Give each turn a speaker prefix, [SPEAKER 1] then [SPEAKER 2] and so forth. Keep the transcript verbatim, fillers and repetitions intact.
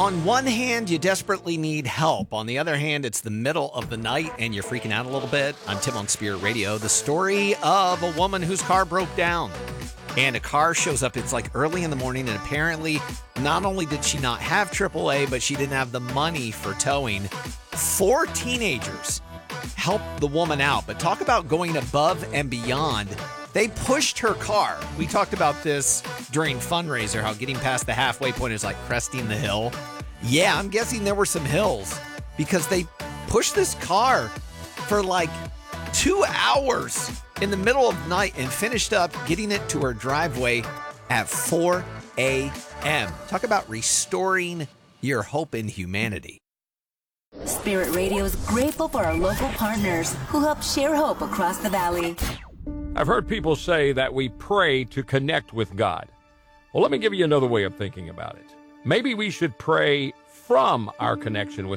[SPEAKER 1] On one hand, you desperately need help. On the other hand, it's the middle of the night and you're freaking out a little bit. I'm Tim on Spirit Radio. The story of a woman whose car broke down. And a car shows up. It's like early in the morning. And apparently, not only did she not have triple A, but she didn't have the money for towing. Four teenagers helped the woman out. But talk about going above and beyond. They pushed her car. We talked about this during Fundraiser, how getting past the halfway point is like cresting the hill. Yeah, I'm guessing there were some hills because they pushed this car for like two hours in the middle of the night and finished up getting it to her driveway at four a.m. Talk about restoring your hope in humanity.
[SPEAKER 2] Spirit Radio is grateful for our local partners who help share hope across the valley.
[SPEAKER 3] I've heard people say that we pray to connect with God. Well, let me give you another way of thinking about it. Maybe we should pray from our connection with